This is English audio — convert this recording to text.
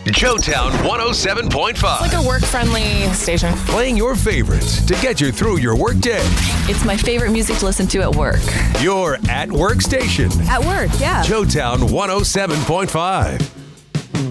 Joetown 107.5. Like a work-friendly station. Playing your favorites to get you through your workday. It's my favorite music to listen to at work. Your at-work station. At work, yeah. Joetown 107.5.